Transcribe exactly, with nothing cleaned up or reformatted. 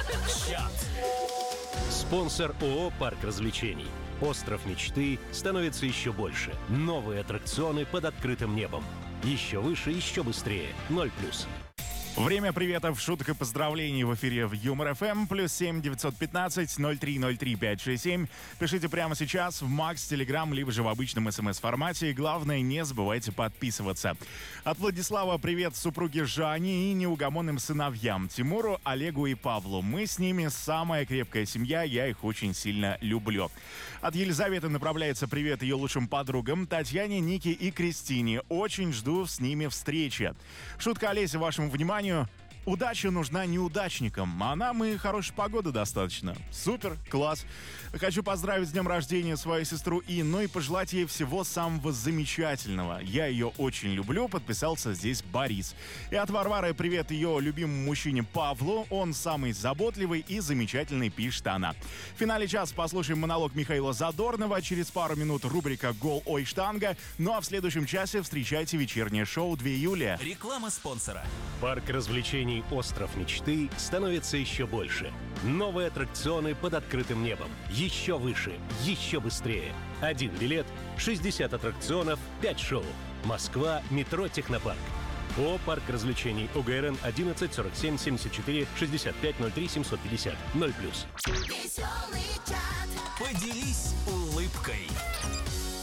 Чат. Спонсор ООО «Парк развлечений». Остров мечты становится еще больше. Новые аттракционы под открытым небом. Еще выше, еще быстрее. ноль плюс. Время приветов, шуток и поздравлений в эфире в Юмор ФМ. Плюс семь девятьсот пятнадцать ноль три ноль три пять шесть семь. Пишите прямо сейчас в Макс, Телеграм, либо же в обычном СМС-формате. И главное, не забывайте подписываться. От Владислава привет супруге Жанне и неугомонным сыновьям Тимуру, Олегу и Павлу. Мы с ними самая крепкая семья, я их очень сильно люблю. От Елизаветы направляется привет ее лучшим подругам Татьяне, Нике и Кристине. Очень жду с ними встречи. Шутка Олеся вашему вниманию. Удача нужна неудачникам, а нам и хорошей погоды достаточно. Супер, класс. Хочу поздравить с днем рождения свою сестру Инну и пожелать ей всего самого замечательного. Я ее очень люблю, подписался здесь Борис. И от Варвары привет ее любимому мужчине Павлу. Он самый заботливый и замечательный, пишет она. В финале часа послушаем монолог Михаила Задорнова. Через пару минут рубрика «Гол, ой, штанга». Ну а в следующем часе встречайте вечернее шоу «два июля». Реклама спонсора. Парк развлечений «Остров мечты» становится еще больше. Новые аттракционы под открытым небом. Еще выше, еще быстрее. Один билет, шестьдесят аттракционов, пять шоу. Москва, метро «Технопарк». ООО «Парк развлечений». ОГРН одиннадцать сорок семь семьдесят четыре шестьдесят пять ноль три семьсот пятьдесят. ноль плюс. Поделись улыбкой.